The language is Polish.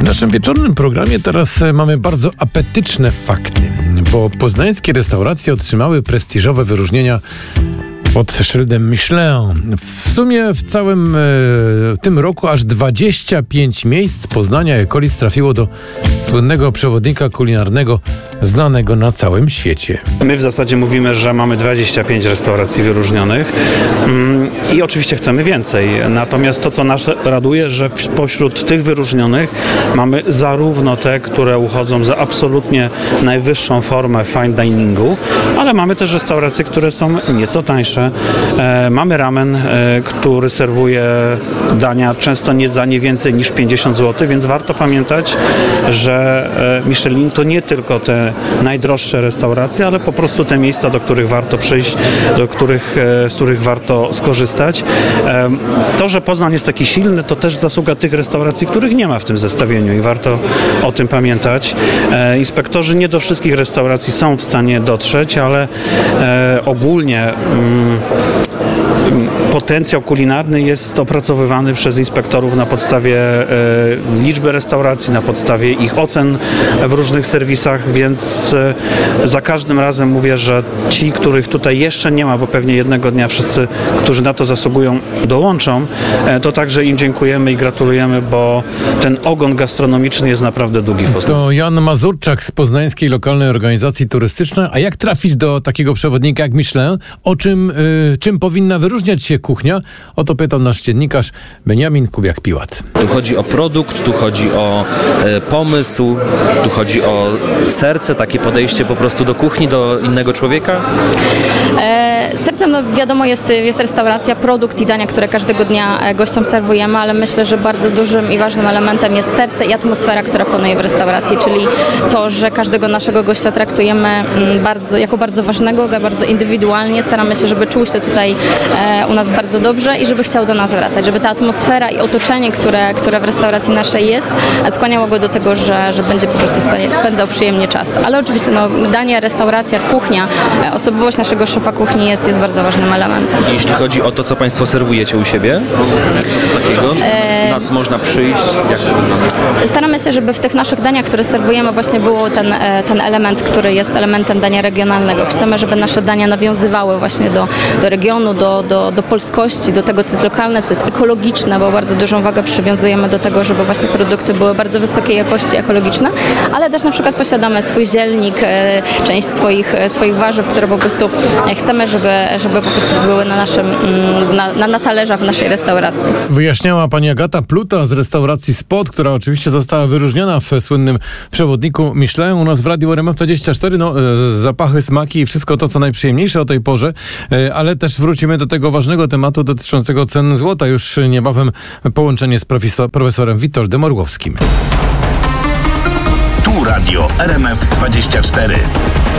W naszym wieczornym programie teraz mamy bardzo apetyczne fakty, bo poznańskie restauracje otrzymały prestiżowe wyróżnienia pod szyldem Michelin. W sumie w całym tym roku aż 25 miejsc Poznania i okolic trafiło do słynnego przewodnika kulinarnego znanego na całym świecie. My w zasadzie mówimy, że mamy 25 restauracji wyróżnionych i oczywiście chcemy więcej. Natomiast to, co nas raduje, że pośród tych wyróżnionych mamy zarówno te, które uchodzą za absolutnie najwyższą formę fine diningu, ale mamy też restauracje, które są nieco tańsze. Mamy ramen, który serwuje dania często nie więcej niż 50 zł, więc warto pamiętać, że Michelin to nie tylko te najdroższe restauracje, ale po prostu te miejsca, do których warto przyjść, z których warto skorzystać. To, że Poznań jest taki silny, to też zasługa tych restauracji, których nie ma w tym zestawieniu i warto o tym pamiętać. Inspektorzy nie do wszystkich restauracji są w stanie dotrzeć, ale ogólnie potencjał kulinarny jest opracowywany przez inspektorów na podstawie liczby restauracji, na podstawie ich ocen w różnych serwisach, więc za każdym razem mówię, że ci, których tutaj jeszcze nie ma, bo pewnie jednego dnia wszyscy, którzy na to zasługują, dołączą, to także im dziękujemy i gratulujemy, bo ten ogon gastronomiczny jest naprawdę długi w Poznaniu. To Jan Mazurczak z Poznańskiej Lokalnej Organizacji Turystycznej. A jak trafić do takiego przewodnika jak Michelin? Czym powinna wyróżniać się kuchnia? O to pytał nasz dziennikarz Beniamin Kubiak-Piłat. Tu chodzi o produkt, tu chodzi o pomysł, tu chodzi o serce, takie podejście po prostu do kuchni, do innego człowieka? Sercem, wiadomo, jest restauracja, produkt i dania, które każdego dnia gościom serwujemy, ale myślę, że bardzo dużym i ważnym elementem jest serce i atmosfera, która panuje w restauracji, czyli to, że każdego naszego gościa traktujemy jako bardzo ważnego, bardzo indywidualnie. Staramy się, żeby czuł się tutaj u nas bardzo dobrze i żeby chciał do nas wracać, żeby ta atmosfera i otoczenie, które w restauracji naszej jest, skłaniało go do tego, że będzie po prostu spędzał przyjemnie czas. Ale oczywiście danie, restauracja, kuchnia, osobowość naszego szefa kuchni jest bardzo ważnym elementem. Jeśli chodzi o to, co Państwo serwujecie u siebie, co takiego, na co można przyjść, jak to wygląda? Staramy się, żeby w tych naszych daniach, które serwujemy, właśnie było ten element, który jest elementem dania regionalnego. Chcemy, żeby nasze dania nawiązywały właśnie do regionu, do polskości, do tego, co jest lokalne, co jest ekologiczne, bo bardzo dużą wagę przywiązujemy do tego, żeby właśnie produkty były bardzo wysokiej jakości, ekologiczne, ale też na przykład posiadamy swój zielnik, część swoich warzyw, które po prostu chcemy, żeby po prostu były na talerzach w naszej restauracji. Wyjaśniała pani Agata Pluta z restauracji Spot, która oczywiście została wyróżniona w słynnym przewodniku Michelin. U nas w Radiu RMF24 zapachy, smaki i wszystko to, co najprzyjemniejsze o tej porze, ale też wrócimy do tego ważnego tematu dotyczącego cen złota. Już niebawem połączenie z profesorem Witoldem Orłowskim. Tu Radio RMF24.